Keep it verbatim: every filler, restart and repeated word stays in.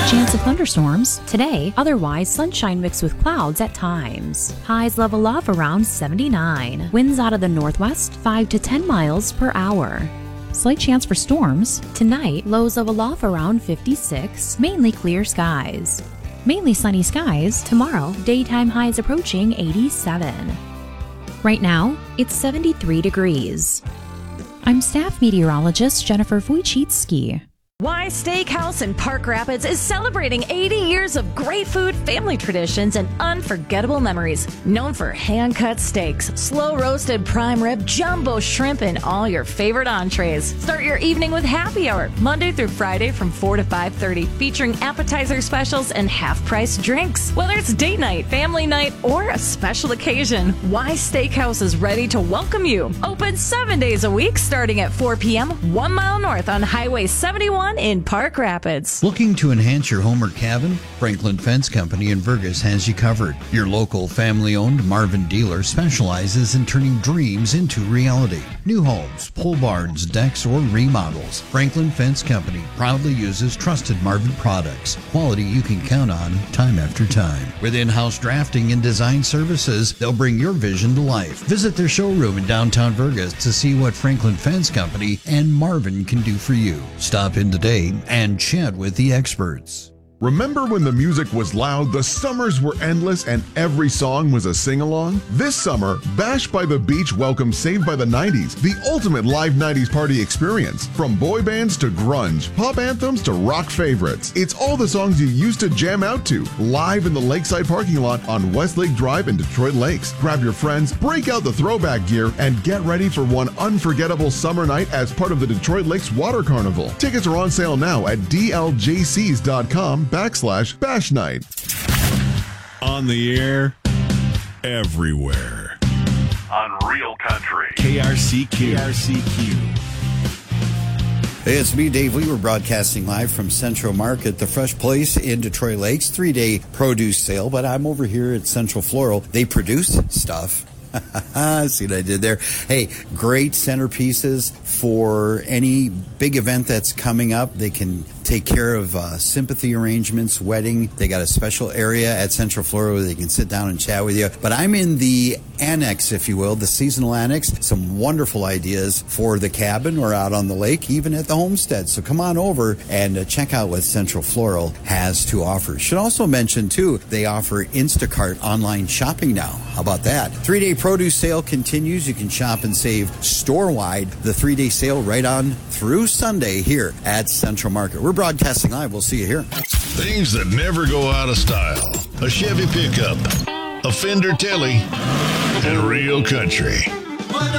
Chance of thunderstorms today, otherwise sunshine mixed with clouds at times. Highs level off around seventy-nine. Winds out of the northwest five to ten miles per hour. Slight chance for storms. Tonight, lows level off around fifty-six, mainly clear skies. Mainly sunny skies. Tomorrow, daytime highs approaching eighty-seven. Right now, it's seventy-three degrees. I'm staff meteorologist Jennifer Wojcicki. Y Steakhouse in Park Rapids is celebrating eighty years of great food, family traditions, and unforgettable memories. Known for hand-cut steaks, slow-roasted prime rib, jumbo shrimp, and all your favorite entrees. Start your evening with happy hour, Monday through Friday from four to five thirty, featuring appetizer specials and half-price drinks. Whether it's date night, family night, or a special occasion, Y Steakhouse is ready to welcome you. Open seven days a week, starting at four p.m., one mile north on Highway seventy-one in Park Rapids. Looking to enhance your home or cabin? Franklin Fence Company in Vergas has you covered. Your local family-owned Marvin dealer specializes in turning dreams into reality. New homes, pole barns, decks, or remodels. Franklin Fence Company proudly uses trusted Marvin products. Quality you can count on time after time. With in-house drafting and design services, they'll bring your vision to life. Visit their showroom in downtown Vergas to see what Franklin Fence Company and Marvin can do for you. Stop in today and chat with the experts. Remember when the music was loud, the summers were endless, and every song was a sing-along? This summer, Bash by the Beach welcomes Saved by the nineties, the ultimate live nineties party experience. From boy bands to grunge, pop anthems to rock favorites. It's all the songs you used to jam out to, live in the Lakeside parking lot on Westlake Drive in Detroit Lakes. Grab your friends, break out the throwback gear, and get ready for one unforgettable summer night as part of the Detroit Lakes Water Carnival. Tickets are on sale now at d l j c s dot com backslash bash night. On the air, everywhere. On Real Country. K R C Q. K R C Q. Hey, it's me, Dave Lee. We're broadcasting live from Central Market, the fresh place in Detroit Lakes. Three-day produce sale, but I'm over here at Central Floral. They produce stuff. See what I did there? Hey, great centerpieces for any big event that's coming up. They can take care of uh, sympathy arrangements, wedding. They got a special area at Central Florida where they can sit down and chat with you. But I'm in the annex, if you will, the seasonal annex. Some wonderful ideas for the cabin or out on the lake, even at the homestead. So come on over and uh, check out what Central Floral has to offer. Should also mention, too, they offer Instacart online shopping now. How about that? Three-day produce sale continues. You can shop and save store-wide. The three-day sale right on through Sunday here at Central Market. We're broadcasting live. We'll see you here. Things that never go out of style. A Chevy pickup, a Fender Telly, and Real Country.